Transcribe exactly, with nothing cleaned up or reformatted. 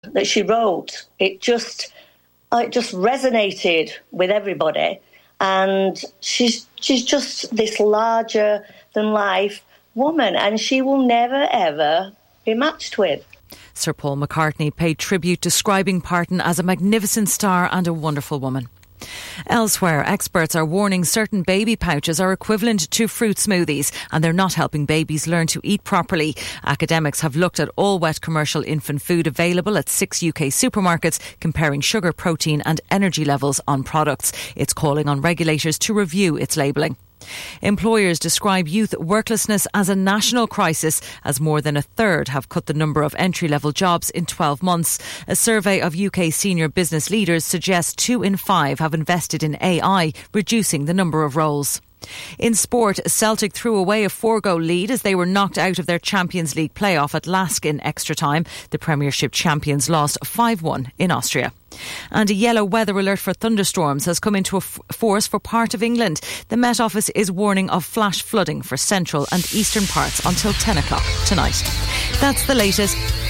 that she wrote, it just it just resonated with everybody. And she's she's just this larger than life woman, and she will never ever be matched with. Sir Paul McCartney paid tribute, describing Parton as a magnificent star and a wonderful woman. Elsewhere, experts are warning certain baby pouches are equivalent to fruit smoothies and they're not helping babies learn to eat properly. Academics have looked at all wet commercial infant food available at six U K supermarkets, comparing sugar, protein and energy levels on products. It's calling on regulators to review its labelling. Employers describe youth worklessness as a national crisis, as more than a third have cut the number of entry-level jobs in twelve months. A survey of U K senior business leaders suggests two in five have invested in A I, reducing the number of roles. In sport, Celtic threw away a four-goal lead as they were knocked out of their Champions League playoff at Lask in extra time. The Premiership champions lost five one in Austria. And a yellow weather alert for thunderstorms has come into f- force for part of England. The Met Office is warning of flash flooding for central and eastern parts until ten o'clock tonight. That's the latest.